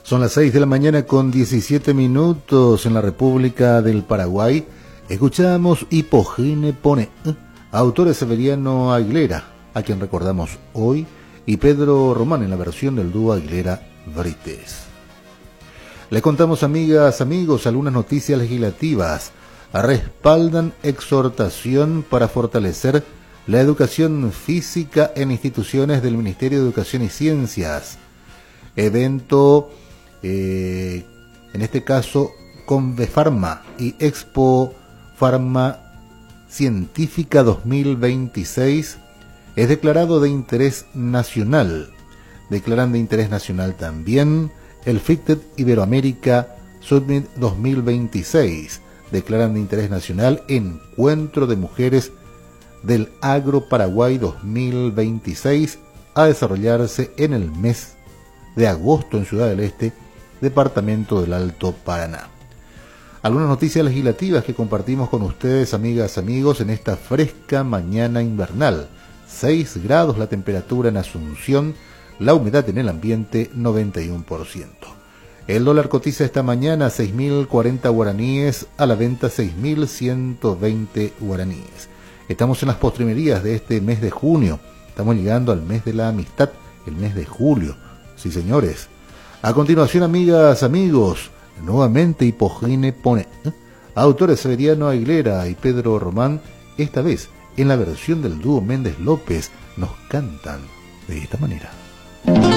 Son las 6 de la mañana con 17 minutos en la República del Paraguay. Escuchamos Hipogene Pone, autor Severiano Aguilera, a quien recordamos hoy, y Pedro Román en la versión del dúo Aguilera Brites. Le contamos, amigas, amigos, algunas noticias legislativas. Respaldan exhortación para fortalecer la educación física en instituciones del Ministerio de Educación y Ciencias. Evento, en este caso, Convefarma y Expo Farma Científica 2026, es declarado de interés nacional. Declaran de interés nacional también el FICTET Iberoamérica Summit 2026. Declaran de interés nacional Encuentro de Mujeres del Agro Paraguay 2026, a desarrollarse en el mes de agosto en Ciudad del Este, departamento del Alto Paraná. Algunas noticias legislativas que compartimos con ustedes, amigas, amigos, en esta fresca mañana invernal. 6 grados la temperatura en Asunción, la humedad en el ambiente 91%. El dólar cotiza esta mañana 6.040 guaraníes, a la venta 6.120 guaraníes. Estamos en las postrimerías de este mes de junio. Estamos llegando al mes de la amistad, el mes de julio. Sí, señores. A continuación, amigas, amigos, nuevamente Hipogene Pone, autores Severiano Aguilera y Pedro Román, esta vez en la versión del dúo Méndez López, nos cantan de esta manera.